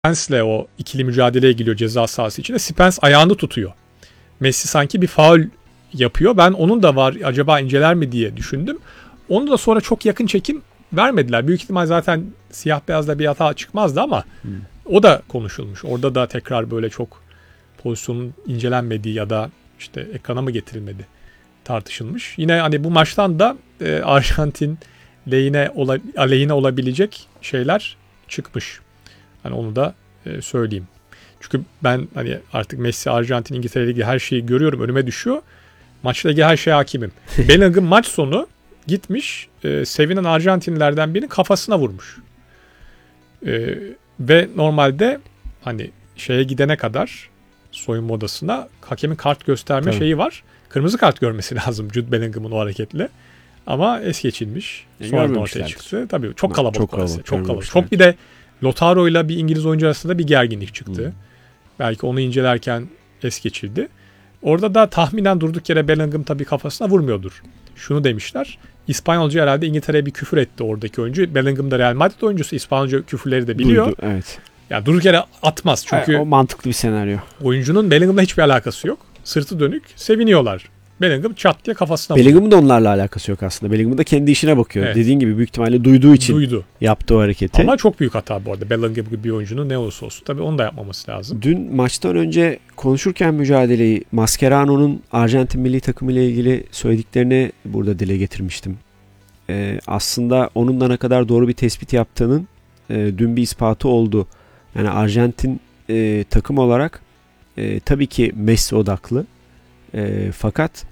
Spence'le o ikili mücadeleye giriyor ceza sahası içinde. Spence ayağını tutuyor. Messi sanki bir faul yapıyor. Ben onun da var acaba inceler mi diye düşündüm. Onu da sonra çok yakın çekim vermediler. Büyük ihtimal zaten siyah beyazda bir hata çıkmazdı ama o da konuşulmuş. Orada da tekrar böyle çok pozisyonun incelenmediği ya da işte ekrana mı getirilmedi tartışılmış. Yine hani bu maçtan da Arjantin aleyhine olabilecek şeyler çıkmış. Hani onu da söyleyeyim. Çünkü ben hani artık Messi, Arjantin, İngiltere Ligi her şeyi görüyorum, önüme düşüyor. Maçla ilgili her şeye hakimim. Bellingham maç sonu gitmiş sevinen Arjantinlilerden birinin kafasına vurmuş. Ve normalde hani şeye gidene kadar soyunma odasına hakemin kart gösterme şeyi var. Kırmızı kart görmesi lazım Jude Bellingham'ın o hareketle. Ama es geçilmiş. Sonra ortaya çıktı. Tabii çok kalabalık. Çok kalabalık. Çok bir de Lautaro ile bir İngiliz oyuncu arasında bir gerginlik çıktı. Belki onu incelerken es geçildi. Orada da tahminen durduk yere Bellingham tabii kafasına vurmuyordur. Şunu demişler. İspanyolca herhalde İngiltere'ye bir küfür etti oradaki oyuncu. Bellingham da Real Madrid oyuncusu. İspanyolca küfürleri de biliyor. Duydu, evet. Yani durduk yere atmaz. Çünkü o mantıklı bir senaryo. Oyuncunun Bellingham'la hiçbir alakası yok. Sırtı dönük. Seviniyorlar. Bellingham çat diye kafasına vuruyor. Bellingham'ın da onlarla alakası yok aslında. Bellingham da kendi işine bakıyor. Evet. Dediğin gibi büyük ihtimalle duyduğu için yaptı o hareketi. Ama çok büyük hata bu arada. Bellingham gibi bir oyuncunun ne olursa olsun. Tabii onu da yapmaması lazım. Dün maçtan önce konuşurken mücadeleyi Mascherano'nun Arjantin milli takımı ile ilgili söylediklerini burada dile getirmiştim. Aslında onun da ne kadar doğru bir tespit yaptığının dün bir ispatı oldu. Yani Arjantin takım olarak tabii ki Messi odaklı. Fakat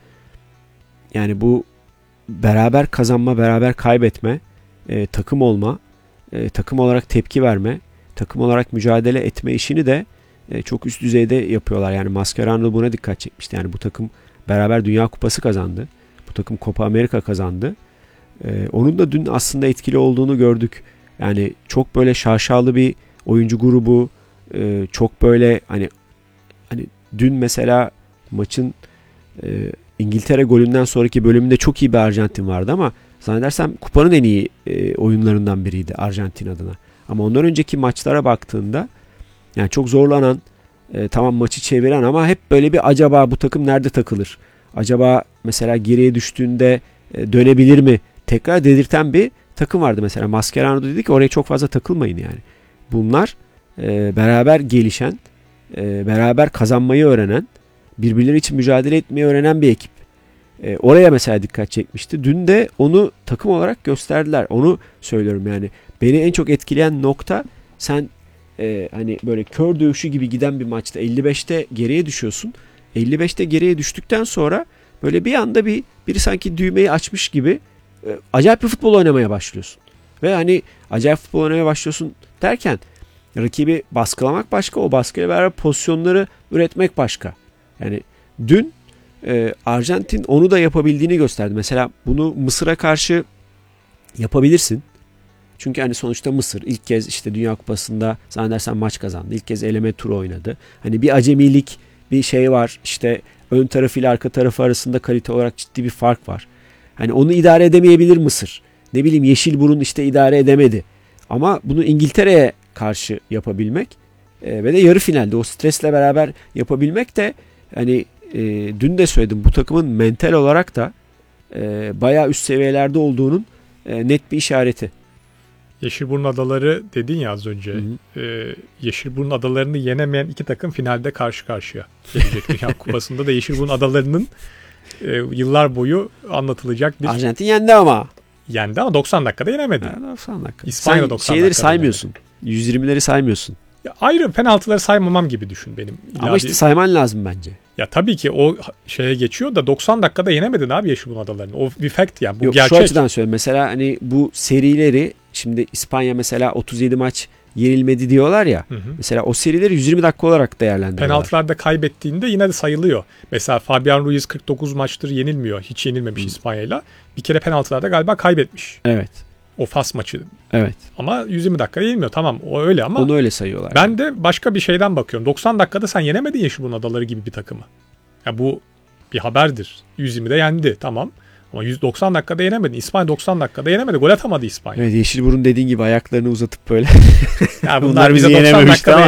yani bu beraber kazanma, beraber kaybetme, takım olma, takım olarak tepki verme, takım olarak mücadele etme işini de çok üst düzeyde yapıyorlar. Yani Mascherano buna dikkat çekmişti. Yani bu takım beraber Dünya Kupası kazandı. Bu takım Copa America kazandı. Onun da dün aslında etkili olduğunu gördük. Yani çok böyle şaşalı bir oyuncu grubu, çok böyle hani dün mesela maçın İngiltere golünden sonraki bölümünde çok iyi bir Arjantin vardı ama zannedersem kupanın en iyi oyunlarından biriydi Arjantin adına. Ama ondan önceki maçlara baktığında yani çok zorlanan, tamam maçı çeviren ama hep böyle bir acaba bu takım nerede takılır? Acaba mesela geriye düştüğünde dönebilir mi? Tekrar dedirten bir takım vardı mesela. Mascherano dedi ki oraya çok fazla takılmayın yani. Bunlar beraber gelişen, beraber kazanmayı öğrenen, birbirleri için mücadele etmeyi öğrenen bir ekip. Oraya mesela dikkat çekmişti. Dün de onu takım olarak gösterdiler. Onu söylüyorum yani. Beni en çok etkileyen nokta sen hani böyle kör dövüşü gibi giden bir maçta 55'te geriye düşüyorsun. 55'te geriye düştükten sonra böyle bir anda biri sanki düğmeyi açmış gibi acayip bir futbol oynamaya başlıyorsun. Ve hani acayip futbol oynamaya başlıyorsun derken rakibi baskılamak başka, o baskıyla beraber pozisyonları üretmek başka. Yani dün Arjantin onu da yapabildiğini gösterdi. Mesela bunu Mısır'a karşı yapabilirsin. Çünkü hani sonuçta Mısır ilk kez işte Dünya Kupası'nda zannedersem maç kazandı. İlk kez eleme turu oynadı. Hani bir acemilik bir şey var. İşte ön tarafıyla arka tarafı arasında kalite olarak ciddi bir fark var. Hani onu idare edemeyebilir Mısır. Ne bileyim Yeşilburun işte idare edemedi. Ama bunu İngiltere'ye karşı yapabilmek ve de yarı finalde o stresle beraber yapabilmek de hani dün de söyledim bu takımın mental olarak da bayağı üst seviyelerde olduğunun net bir işareti. Yeşilburun Adaları dedin ya az önce. Yeşilburun Adaları'nı yenemeyen iki takım finalde karşı karşıya gelecek. Dünya Kupası'nda da Yeşilburun Adaları'nın yıllar boyu anlatılacak bir... Arjantin yendi ama. Yendi ama 90 dakikada yenemedi. 90 dakika. İspanya sen 90 şeyleri saymıyorsun. 120'leri saymıyorsun. Ya ayrı penaltıları saymamam gibi düşün benim. Ama işte sayman lazım bence. Ya tabii ki o şeye geçiyor da 90 dakikada yenemedin abi Yeşilburun Adaları'nı. O bir fact yani. Bu yok, gerçek. Şu açıdan söyleyeyim. Mesela hani bu serileri şimdi İspanya mesela 37 maç yenilmedi diyorlar ya. Mesela o serileri 120 dakika olarak değerlendiriyorlar. Penaltılarda kaybettiğinde yine de sayılıyor. Mesela Fabian Ruiz 49 maçtır yenilmiyor. Hiç yenilmemiş İspanya'yla. Bir kere penaltılarda galiba kaybetmiş. Evet. O Fas maçı. Evet. Ama 120 dakika yenilmiyor. Tamam o öyle ama. Onu öyle sayıyorlar. Ben de başka bir şeyden bakıyorum. 90 dakikada sen yenemedin Yeşilburun Adaları gibi bir takımı. Ya bu bir haberdir. 120'de yendi tamam. Ama 190 dakikada yenemedi. İspanya 90 dakikada yenemedi. Gol atamadı İspanya. Evet, Yeşilburun dediğin gibi ayaklarını uzatıp böyle. Yani Bunlar bunlar bize bizi 90 yenememişti dakikada ama